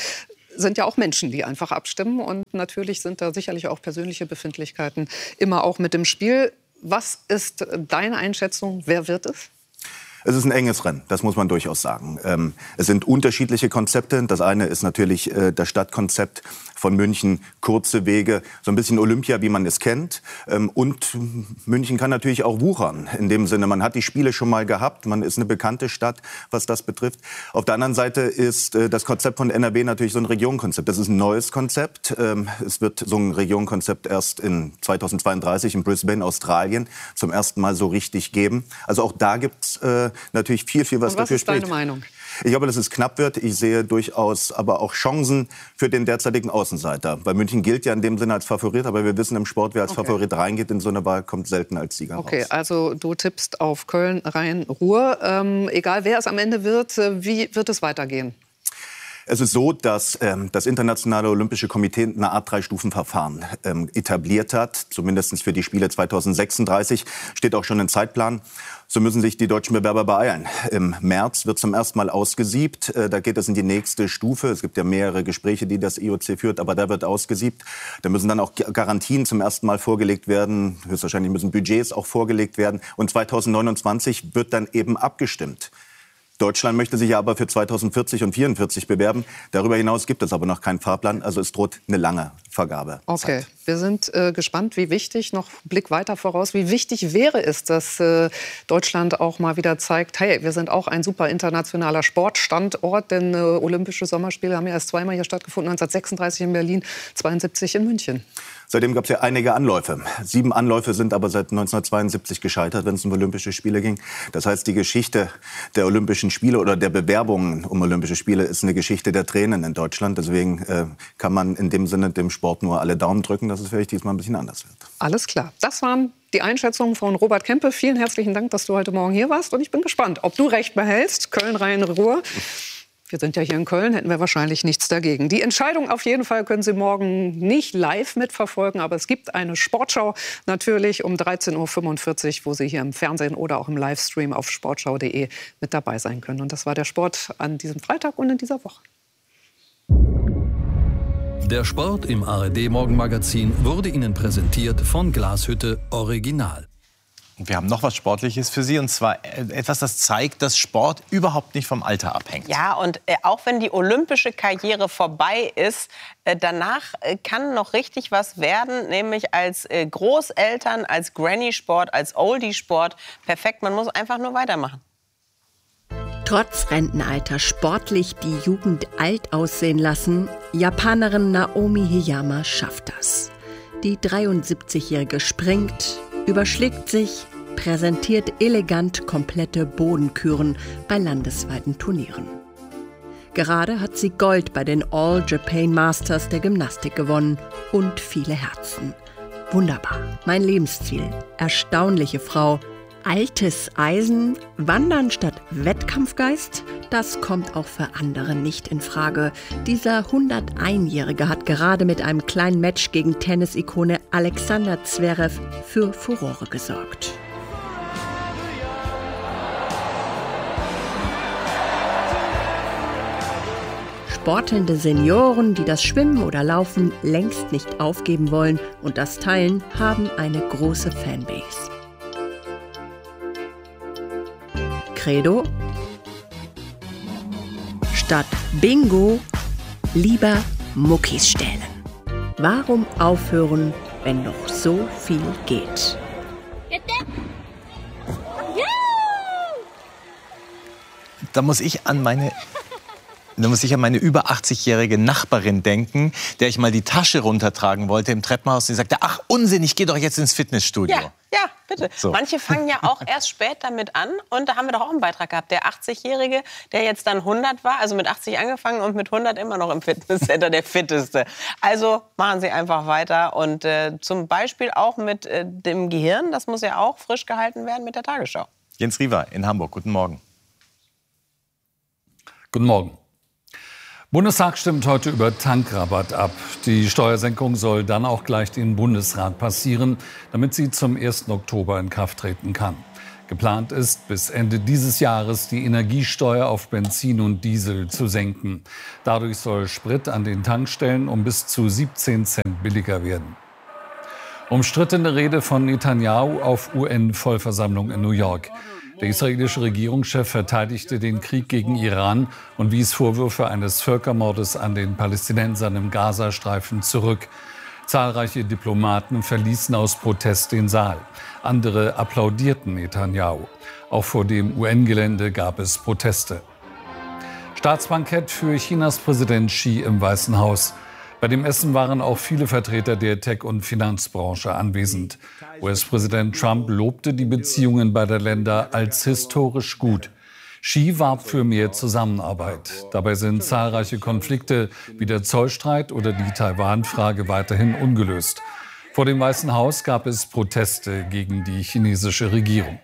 Sind ja auch Menschen, die einfach abstimmen. Und natürlich sind da sicherlich auch persönliche Befindlichkeiten immer auch mit im Spiel. Was ist deine Einschätzung? Wer wird es? Es ist ein enges Rennen, das muss man durchaus sagen. Es sind unterschiedliche Konzepte. Das eine ist natürlich das Stadtkonzept von München, kurze Wege, so ein bisschen Olympia, wie man es kennt. Und München kann natürlich auch wuchern. In dem Sinne, man hat die Spiele schon mal gehabt, man ist eine bekannte Stadt, was das betrifft. Auf der anderen Seite ist das Konzept von NRW natürlich so ein Regionenkonzept. Das ist ein neues Konzept. Es wird so ein Regionenkonzept erst in 2032 in Brisbane, Australien, zum ersten Mal so richtig geben. Also auch da gibt es natürlich viel, was dafür spricht. Was ist deine Meinung? Ich glaube, dass es knapp wird. Ich sehe durchaus aber auch Chancen für den derzeitigen Außenseiter. Weil München gilt ja in dem Sinne als Favorit, aber wir wissen im Sport, wer als Favorit reingeht in so eine Wahl, kommt selten als Sieger raus. Okay, also du tippst auf Köln, Rhein, Ruhr. Egal wer es am Ende wird, wie wird es weitergehen? Es ist so, dass das Internationale Olympische Komitee eine Art 3-Stufen-Verfahren etabliert hat. Zumindest für die Spiele 2036 steht auch schon ein Zeitplan. So müssen sich die deutschen Bewerber beeilen. Im März wird zum ersten Mal ausgesiebt. Da geht es in die nächste Stufe. Es gibt ja mehrere Gespräche, die das IOC führt, aber da wird ausgesiebt. Da müssen dann auch Garantien zum ersten Mal vorgelegt werden. Höchstwahrscheinlich müssen Budgets auch vorgelegt werden. Und 2029 wird dann eben abgestimmt. Deutschland möchte sich aber für 2040 und 2044 bewerben. Darüber hinaus gibt es aber noch keinen Fahrplan. Also es droht eine lange Vergabezeit. Okay, wir sind gespannt, wie wichtig, noch Blick weiter voraus, wie wichtig wäre es, dass Deutschland auch mal wieder zeigt, hey, wir sind auch ein super internationaler Sportstandort. Denn Olympische Sommerspiele haben ja erst zweimal hier stattgefunden, 1936 in Berlin, 1972 in München. Seitdem gab es ja einige Anläufe. 7 Anläufe sind aber seit 1972 gescheitert, wenn es um Olympische Spiele ging. Das heißt, die Geschichte der Olympischen Spiele oder der Bewerbungen um Olympische Spiele ist eine Geschichte der Tränen in Deutschland. Deswegen kann man in dem Sinne dem Sport nur alle Daumen drücken, dass es vielleicht diesmal ein bisschen anders wird. Alles klar. Das waren die Einschätzungen von Robert Kempe. Vielen herzlichen Dank, dass du heute Morgen hier warst. Und ich bin gespannt, ob du recht behältst. Köln, Rhein, Ruhr. Wir sind ja hier in Köln, hätten wir wahrscheinlich nichts dagegen. Die Entscheidung auf jeden Fall können Sie morgen nicht live mitverfolgen, aber es gibt eine Sportschau natürlich um 13.45 Uhr, wo Sie hier im Fernsehen oder auch im Livestream auf sportschau.de mit dabei sein können. Und das war der Sport an diesem Freitag und in dieser Woche. Der Sport im ARD-Morgenmagazin wurde Ihnen präsentiert von Glashütte Original. Wir haben noch was Sportliches für Sie, und zwar etwas, das zeigt, dass Sport überhaupt nicht vom Alter abhängt. Ja, und auch wenn die olympische Karriere vorbei ist, danach kann noch richtig was werden, nämlich als Großeltern, als Granny-Sport, als Oldie-Sport. Perfekt, man muss einfach nur weitermachen. Trotz Rentenalter sportlich die Jugend alt aussehen lassen, Japanerin Naomi Hiyama schafft das. Die 73-Jährige springt, überschlägt sich, präsentiert elegant komplette Bodenküren bei landesweiten Turnieren. Gerade hat sie Gold bei den All Japan Masters der Gymnastik gewonnen und viele Herzen. Wunderbar, mein Lebensziel. Erstaunliche Frau. Altes Eisen, Wandern statt Wettkampfgeist, das kommt auch für andere nicht in Frage. Dieser 101-Jährige hat gerade mit einem kleinen Match gegen Tennisikone Alexander Zverev für Furore gesorgt. sportelnde Senioren, die das Schwimmen oder Laufen längst nicht aufgeben wollen und das teilen, haben eine große Fanbase. Credo: statt Bingo lieber Muckis stellen. Warum aufhören, wenn noch so viel geht? Da muss ich an meine über 80-jährige Nachbarin denken, der ich mal die Tasche runtertragen wollte im Treppenhaus. Und die sagte, ach Unsinn, ich gehe doch jetzt ins Fitnessstudio. Ja, bitte. So. Manche fangen ja auch erst spät damit an. Und da haben wir doch auch einen Beitrag gehabt. Der 80-Jährige, der jetzt dann 100 war, also mit 80 angefangen und mit 100 immer noch im Fitnesscenter, der Fitteste. Also machen Sie einfach weiter. Und zum Beispiel auch mit dem Gehirn, das muss ja auch frisch gehalten werden mit der Tagesschau. Jens Riewer in Hamburg, guten Morgen. Guten Morgen. Bundestag stimmt heute über Tankrabatt ab. Die Steuersenkung soll dann auch gleich den Bundesrat passieren, damit sie zum 1. Oktober in Kraft treten kann. Geplant ist, bis Ende dieses Jahres die Energiesteuer auf Benzin und Diesel zu senken. Dadurch soll Sprit an den Tankstellen um bis zu 17 Cent billiger werden. Umstrittene Rede von Netanyahu auf UN-Vollversammlung in New York. Der israelische Regierungschef verteidigte den Krieg gegen Iran und wies Vorwürfe eines Völkermordes an den Palästinensern im Gazastreifen zurück. Zahlreiche Diplomaten verließen aus Protest den Saal. Andere applaudierten Netanyahu. Auch vor dem UN-Gelände gab es Proteste. Staatsbankett für Chinas Präsident Xi im Weißen Haus. Bei dem Essen waren auch viele Vertreter der Tech- und Finanzbranche anwesend. US-Präsident Trump lobte die Beziehungen beider Länder als historisch gut. Xi warb für mehr Zusammenarbeit. Dabei sind zahlreiche Konflikte wie der Zollstreit oder die Taiwan-Frage weiterhin ungelöst. Vor dem Weißen Haus gab es Proteste gegen die chinesische Regierung.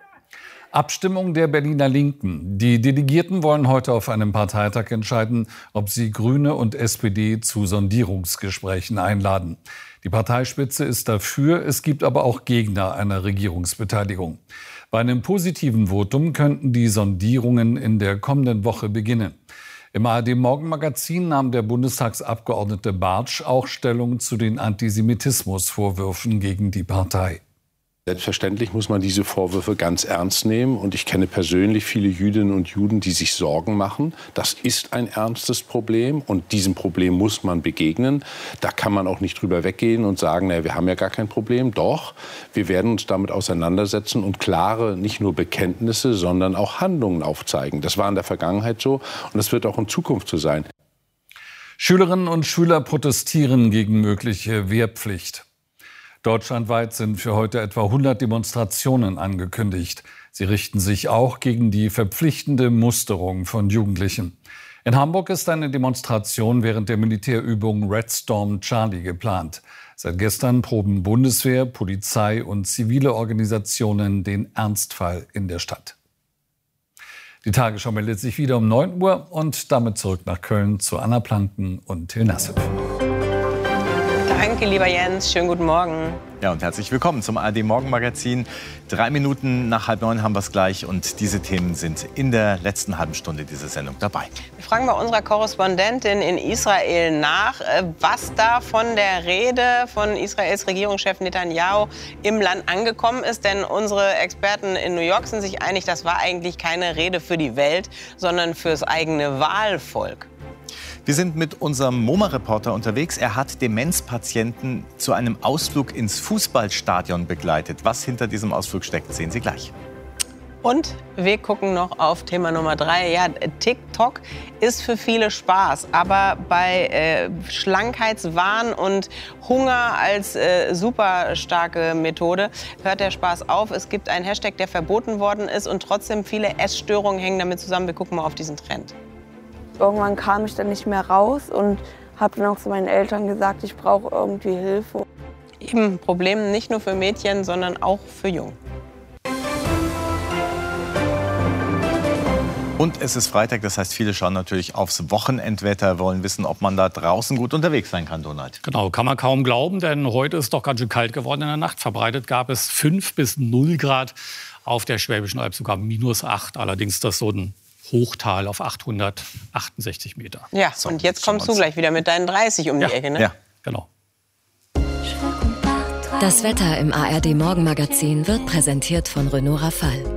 Abstimmung der Berliner Linken. Die Delegierten wollen heute auf einem Parteitag entscheiden, ob sie Grüne und SPD zu Sondierungsgesprächen einladen. Die Parteispitze ist dafür, es gibt aber auch Gegner einer Regierungsbeteiligung. Bei einem positiven Votum könnten die Sondierungen in der kommenden Woche beginnen. Im ARD-Morgenmagazin nahm der Bundestagsabgeordnete Bartsch auch Stellung zu den Antisemitismusvorwürfen gegen die Partei. Selbstverständlich muss man diese Vorwürfe ganz ernst nehmen. Und ich kenne persönlich viele Jüdinnen und Juden, die sich Sorgen machen. Das ist ein ernstes Problem und diesem Problem muss man begegnen. Da kann man auch nicht drüber weggehen und sagen, naja, wir haben ja gar kein Problem. Doch, wir werden uns damit auseinandersetzen und klare, nicht nur Bekenntnisse, sondern auch Handlungen aufzeigen. Das war in der Vergangenheit so und das wird auch in Zukunft so sein. Schülerinnen und Schüler protestieren gegen mögliche Wehrpflicht. Deutschlandweit sind für heute etwa 100 Demonstrationen angekündigt. Sie richten sich auch gegen die verpflichtende Musterung von Jugendlichen. In Hamburg ist eine Demonstration während der Militärübung Red Storm Charlie geplant. Seit gestern proben Bundeswehr, Polizei und zivile Organisationen den Ernstfall in der Stadt. Die Tagesschau meldet sich wieder um 9 Uhr und damit zurück nach Köln zu Anna Planken und Till Nassif. Danke, lieber Jens. Schönen guten Morgen. Ja, und herzlich willkommen zum ARD-Morgenmagazin. 3 Minuten nach 8:30 haben wir es gleich. Und diese Themen sind in der letzten halben Stunde dieser Sendung dabei. Wir fragen bei unserer Korrespondentin in Israel nach, was da von der Rede von Israels Regierungschef Netanyahu im Land angekommen ist. Denn unsere Experten in New York sind sich einig, das war eigentlich keine Rede für die Welt, sondern fürs eigene Wahlvolk. Wir sind mit unserem MoMA-Reporter unterwegs. Er hat Demenzpatienten zu einem Ausflug ins Fußballstadion begleitet. Was hinter diesem Ausflug steckt, sehen Sie gleich. Und wir gucken noch auf Thema Nummer 3. Ja, TikTok ist für viele Spaß, aber bei Schlankheitswahn und Hunger als super starke Methode hört der Spaß auf. Es gibt einen Hashtag, der verboten worden ist und trotzdem viele Essstörungen hängen damit zusammen. Wir gucken mal auf diesen Trend. Irgendwann kam ich dann nicht mehr raus und habe dann auch zu meinen Eltern gesagt, ich brauche irgendwie Hilfe. Eben Problem nicht nur für Mädchen, sondern auch für Jungen. Und es ist Freitag, das heißt, viele schauen natürlich aufs Wochenendwetter, wollen wissen, ob man da draußen gut unterwegs sein kann, Donald. Genau, kann man kaum glauben, denn heute ist doch ganz schön kalt geworden in der Nacht. Verbreitet gab es 5 bis 0 Grad, auf der Schwäbischen Alb sogar -8. Allerdings das so ein Hochtal auf 868 Meter. Ja, so, und jetzt kommst du gleich wieder mit deinen 30 um die Ecke, ne? Ja, genau. Das Wetter im ARD Morgenmagazin wird präsentiert von Renault Rafale.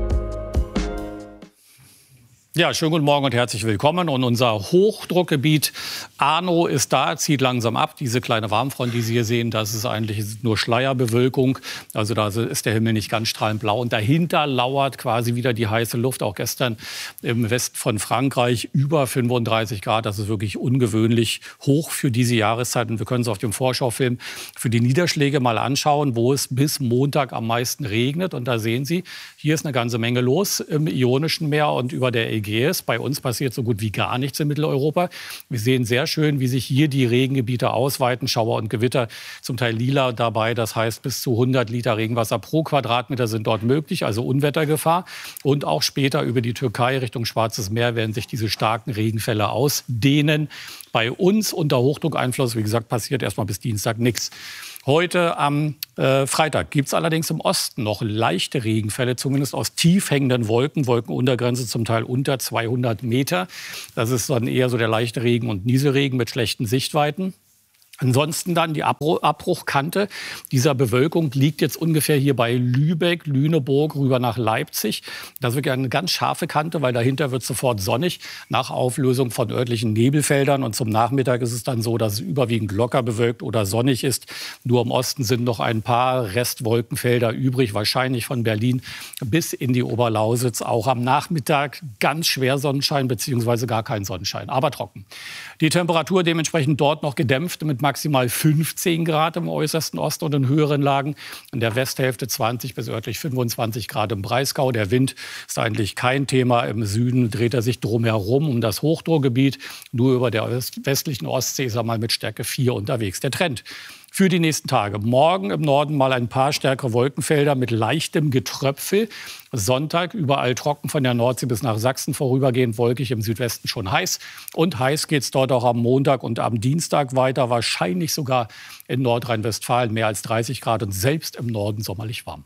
Ja, schönen guten Morgen und herzlich willkommen. Und unser Hochdruckgebiet Arno ist da, zieht langsam ab. Diese kleine Warmfront, die Sie hier sehen, das ist eigentlich nur Schleierbewölkung. Also da ist der Himmel nicht ganz strahlend blau. Und dahinter lauert quasi wieder die heiße Luft. Auch gestern im Westen von Frankreich über 35 Grad. Das ist wirklich ungewöhnlich hoch für diese Jahreszeit. Und wir können es auf dem Vorschaufilm für die Niederschläge mal anschauen, wo es bis Montag am meisten regnet. Und da sehen Sie, hier ist eine ganze Menge los im Ionischen Meer und über der Ägäis. Bei uns passiert so gut wie gar nichts in Mitteleuropa. Wir sehen sehr schön, wie sich hier die Regengebiete ausweiten. Schauer und Gewitter, zum Teil lila dabei. Das heißt, bis zu 100 Liter Regenwasser pro Quadratmeter sind dort möglich, also Unwettergefahr. Und auch später über die Türkei Richtung Schwarzes Meer werden sich diese starken Regenfälle ausdehnen. Bei uns unter Hochdruckeinfluss, wie gesagt, passiert erst mal bis Dienstag nichts. Heute am Freitag gibt es allerdings im Osten noch leichte Regenfälle, zumindest aus tief hängenden Wolken. Wolkenuntergrenze zum Teil unter 200 Meter. Das ist dann eher so der leichte Regen und Nieselregen mit schlechten Sichtweiten. Ansonsten dann die Abbruchkante dieser Bewölkung liegt jetzt ungefähr hier bei Lübeck, Lüneburg rüber nach Leipzig. Das ist wirklich eine ganz scharfe Kante, weil dahinter wird sofort sonnig nach Auflösung von örtlichen Nebelfeldern. Und zum Nachmittag ist es dann so, dass es überwiegend locker bewölkt oder sonnig ist. Nur im Osten sind noch ein paar Restwolkenfelder übrig, wahrscheinlich von Berlin bis in die Oberlausitz. Auch am Nachmittag ganz schwer Sonnenschein bzw. gar kein Sonnenschein, aber trocken. Die Temperatur dementsprechend dort noch gedämpft mit maximal 15 Grad im äußersten Osten und in höheren Lagen. In der Westhälfte 20 bis örtlich 25 Grad im Breisgau. Der Wind ist eigentlich kein Thema. Im Süden dreht er sich drumherum um das Hochdruckgebiet. Nur über der westlichen Ostsee ist er mal mit Stärke 4 unterwegs. Der Trend für die nächsten Tage. Morgen im Norden mal ein paar stärkere Wolkenfelder mit leichtem Getröpfel. Sonntag überall trocken, von der Nordsee bis nach Sachsen vorübergehend wolkig, im Südwesten schon heiß. Und heiß geht es dort auch am Montag und am Dienstag weiter. Wahrscheinlich sogar in Nordrhein-Westfalen mehr als 30 Grad und selbst im Norden sommerlich warm.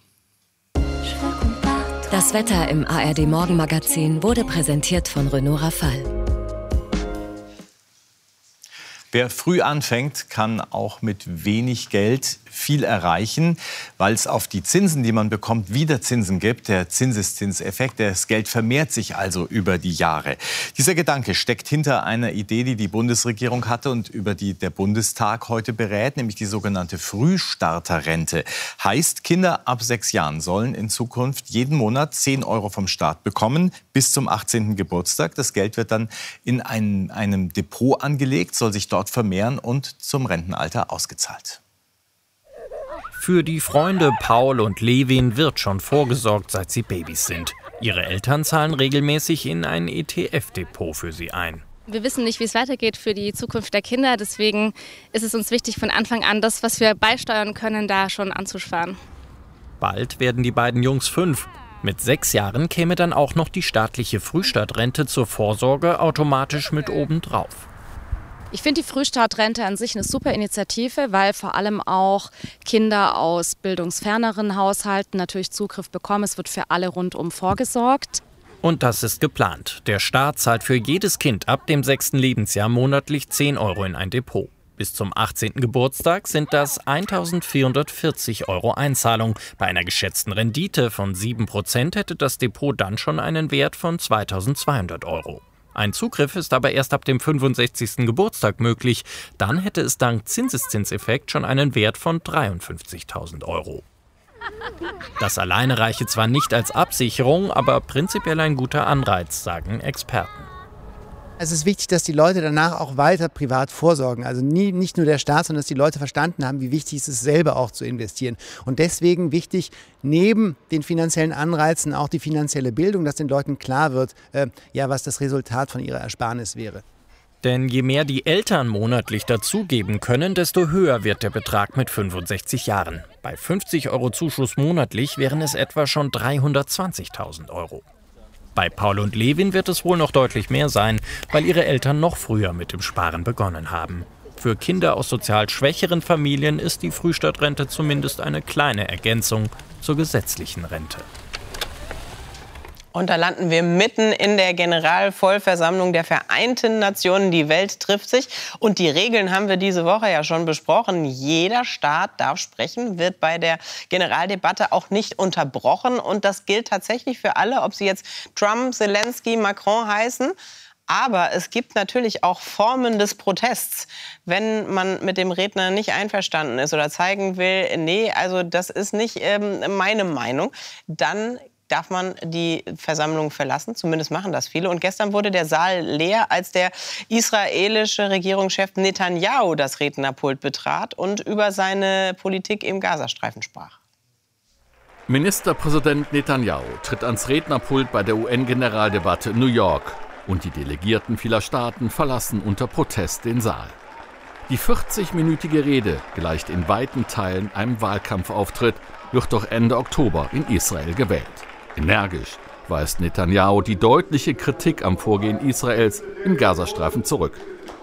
Das Wetter im ARD Morgenmagazin wurde präsentiert von Renault Rafale. Wer früh anfängt, kann auch mit wenig Geld viel erreichen, weil es auf die Zinsen, die man bekommt, wieder Zinsen gibt. Der Zinseszinseffekt, das Geld vermehrt sich also über die Jahre. Dieser Gedanke steckt hinter einer Idee, die die Bundesregierung hatte und über die der Bundestag heute berät, nämlich die sogenannte Frühstarterrente. Heißt, Kinder ab 6 Jahren sollen in Zukunft jeden Monat 10 € vom Staat bekommen, bis zum 18. Geburtstag. Das Geld wird dann in einem Depot angelegt, soll sich dort vermehren und zum Rentenalter ausgezahlt. Für die Freunde Paul und Levin wird schon vorgesorgt, seit sie Babys sind. Ihre Eltern zahlen regelmäßig in ein ETF-Depot für sie ein. Wir wissen nicht, wie es weitergeht für die Zukunft der Kinder. Deswegen ist es uns wichtig, von Anfang an das, was wir beisteuern können, da schon anzusparen. Bald werden die beiden Jungs 5. Mit 6 Jahren käme dann auch noch die staatliche Frühstartrente zur Vorsorge automatisch mit obendrauf. Ich finde die Frühstartrente an sich eine super Initiative, weil vor allem auch Kinder aus bildungsferneren Haushalten natürlich Zugriff bekommen. Es wird für alle rundum vorgesorgt. Und das ist geplant. Der Staat zahlt für jedes Kind ab dem 6. Lebensjahr monatlich 10 € in ein Depot. Bis zum 18. Geburtstag sind das 1.440 € Einzahlung. Bei einer geschätzten Rendite von 7% hätte das Depot dann schon einen Wert von 2.200 €. Ein Zugriff ist aber erst ab dem 65. Geburtstag möglich. Dann hätte es dank Zinseszinseffekt schon einen Wert von 53.000 €. Das alleine reiche zwar nicht als Absicherung, aber prinzipiell ein guter Anreiz, sagen Experten. Es ist wichtig, dass die Leute danach auch weiter privat vorsorgen. Also nicht nur der Staat, sondern dass die Leute verstanden haben, wie wichtig es ist, selber auch zu investieren. Und deswegen wichtig, neben den finanziellen Anreizen auch die finanzielle Bildung, dass den Leuten klar wird, was das Resultat von ihrer Ersparnis wäre. Denn je mehr die Eltern monatlich dazugeben können, desto höher wird der Betrag mit 65 Jahren. Bei 50 € Zuschuss monatlich wären es etwa schon 320.000 €. Bei Paul und Levin wird es wohl noch deutlich mehr sein, weil ihre Eltern noch früher mit dem Sparen begonnen haben. Für Kinder aus sozial schwächeren Familien ist die Frühstartrente zumindest eine kleine Ergänzung zur gesetzlichen Rente. Und da landen wir mitten in der Generalvollversammlung der Vereinten Nationen. Die Welt trifft sich. Und die Regeln haben wir diese Woche ja schon besprochen. Jeder Staat darf sprechen, wird bei der Generaldebatte auch nicht unterbrochen. Und das gilt tatsächlich für alle, ob sie jetzt Trump, Zelensky, Macron heißen. Aber es gibt natürlich auch Formen des Protests, wenn man mit dem Redner nicht einverstanden ist oder zeigen will, nee, also das ist nicht meine Meinung, dann darf man die Versammlung verlassen. Zumindest machen das viele. Und gestern wurde der Saal leer, als der israelische Regierungschef Netanyahu das Rednerpult betrat und über seine Politik im Gazastreifen sprach. Ministerpräsident Netanyahu tritt ans Rednerpult bei der UN-Generaldebatte in New York. Und die Delegierten vieler Staaten verlassen unter Protest den Saal. Die 40-minütige Rede gleicht in weiten Teilen einem Wahlkampfauftritt, wird doch Ende Oktober in Israel gewählt. Energisch weist Netanyahu die deutliche Kritik am Vorgehen Israels im Gazastreifen zurück.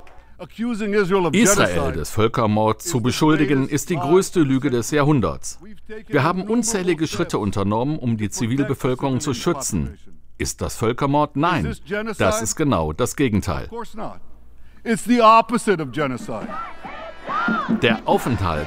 Israel des Völkermords zu beschuldigen, ist die größte Lüge des Jahrhunderts. Wir haben unzählige Schritte unternommen, um die Zivilbevölkerung zu schützen. Ist das Völkermord? Nein, das ist genau das Gegenteil. Der Aufenthalt